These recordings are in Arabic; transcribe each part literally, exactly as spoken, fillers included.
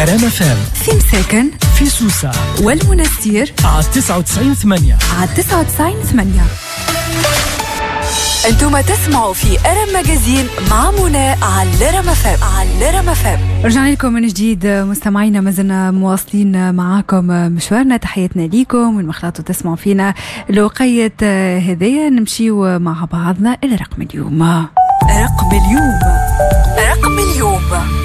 رام فام في مساكن في سوسة والمنستير على تسعة وتسعين ثمانية على تسعة وتسعين ثمانية. انتم تسمعوا في رام ماجازين مع منى على رام فام على رام فام. رجعنا لكم من جديد مستمعينا، ما زلنا مواصلين معاكم مشوارنا. تحياتنا ليكم وين ما خلطوا تسمعوا فينا لوقية هدايا. نمشيو مع بعضنا إلى رقم اليوم. رقم اليوم رقم اليوم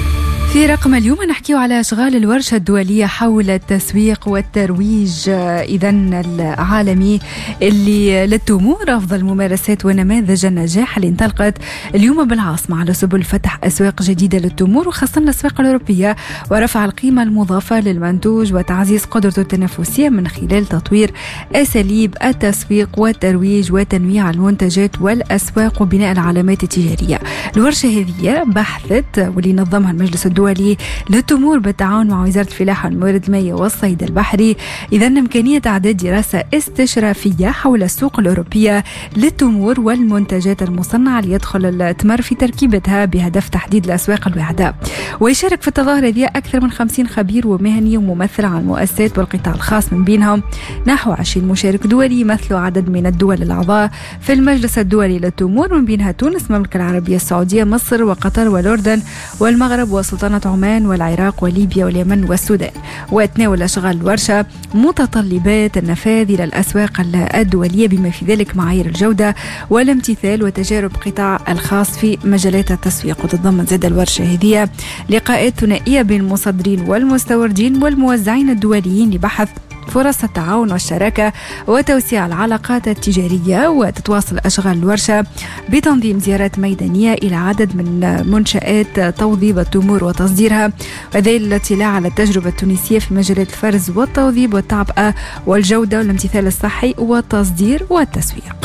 في رقم اليوم نحكيو على أشغال الورشة الدولية حول التسويق والترويج إذن العالمي اللي للتمور أفضل ممارسات ونماذج النجاح اللي انطلقت اليوم بالعاصمة على سبل فتح أسواق جديدة للتمور وخاصة الأسواق الأوروبية ورفع القيمة المضافة للمنتوج وتعزيز قدرته التنافسية من خلال تطوير أساليب التسويق والترويج وتنويع المنتجات والأسواق وبناء العلامات التجارية. الورشة هذه بحثت واللي نظمها المجلس الدولي الدولي للتمور بالتعاون مع وزارة الفلاحة والموارد المائية والصيد البحري إذا إمكانية إعداد دراسة استشرافية حول السوق الأوروبية للتمور والمنتجات المصنعة ليدخل التمر في تركيبتها بهدف تحديد الأسواق الواعدة. ويشارك في التظاهرة هذه أكثر من خمسين خبير ومهني وممثل عن المؤسسات والقطاع الخاص، من بينهم نحو عشرين مشارك دولي يمثلوا عدد من الدول الأعضاء في المجلس الدولي للتمور، من بينها تونس، المملكة العربية السعودية، مصر وقطر والأردن والمغرب وسلطنة عمان والعراق وليبيا واليمن والسودان. وتناول أشغال الورشة متطلبات النفاذ إلى الأسواق الدولية بما في ذلك معايير الجودة والامتثال وتجارب قطاع الخاص في مجالات التسويق. وتتضمن زاد الورشة هذه لقاءات ثنائية بين المصدرين والمستوردين والموزعين الدوليين لبحث فرص التعاون والشراكة وتوسيع العلاقات التجارية. وتتواصل أشغال الورشة بتنظيم زيارات ميدانية إلى عدد من منشآت توظيف التمور وتصديرها، وذي الاطلاع على التجربة التونسية في مجالات الفرز والتوظيف والتعبئة والجودة والامتثال الصحي والتصدير والتسويق.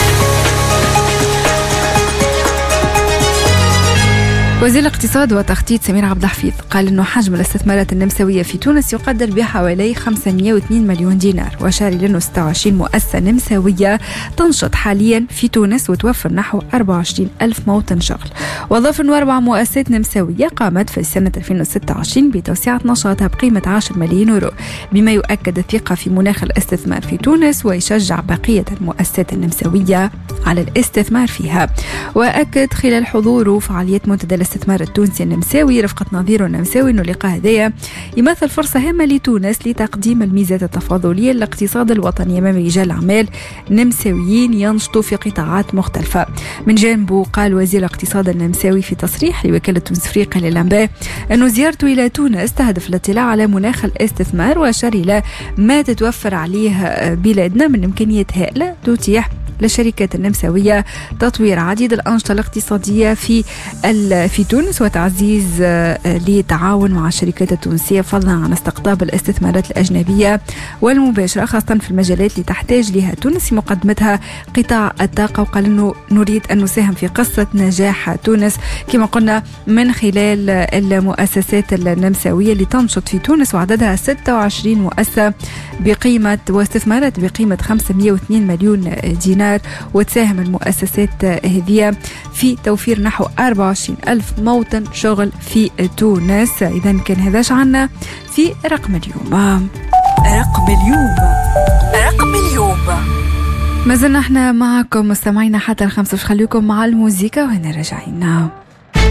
وزير الاقتصاد والتخطيط سمير عبد الحفيظ قال إنه حجم الاستثمارات النمساوية في تونس يقدر بحوالي خمسمائة واثنين مليون دينار، وأشار إلى أنه ستة وعشرين مؤسسة نمساوية تنشط حاليا في تونس وتوفر نحو أربعة وعشرين ألف موطن شغل. وأضاف أنه أربع مؤسسات نمساوية قامت في سنة ألفين وستة وعشرين بتوسعة نشاطها بقيمة عشرة ملايين يورو، بما يؤكد الثقة في مناخ الاستثمار في تونس ويشجع بقية المؤسسات النمساوية على الاستثمار فيها. وأكد خلال حضوره فعاليات منتدى الاستثمار التونسي النمساوي رفقة نظيره النمساوي أنه اللقاء هذايا يمثل فرصة هامة لتونس لتقديم الميزات التفاضلية للاقتصاد الوطني أمام رجال أعمال نمساويين ينشطوا في قطاعات مختلفة. من جانبه قال وزير الاقتصاد النمساوي في تصريح لوكالة تونس أفريقيا للأنباء أنه زيارته إلى تونس تهدف الاطلاع على مناخ الاستثمار، وأشار إلى ما تتوفر عليه بلادنا من إمكانيات هائلة تتيح للشركات النمساوية تطوير عديد الأنشطة الاقتصادية في في تونس وتعزيز للتعاون مع الشركات التونسية فضلا عن استقطاب الاستثمارات الأجنبية والمباشرة خاصة في المجالات اللي تحتاج لها تونس في مقدمتها قطاع الطاقة. وقال أنه نريد أن نساهم في قصة نجاح تونس كما قلنا من خلال المؤسسات النمساوية اللي تنشط في تونس وعددها ستة وعشرين مؤسسة بقيمة واستثمارات بقيمة خمسمائة واثنين مليون دينار، وتساهم المؤسسات هذه في توفير نحو أربعة وعشرين ألف موطن شغل في تونس. إذن كان هذا شعنا في رقم اليوم. رقم اليوم رقم اليوم ما زلنا احنا معكم مستمعينا حتى الخمسة، خليكم مع الموسيقى وهنا راجعين.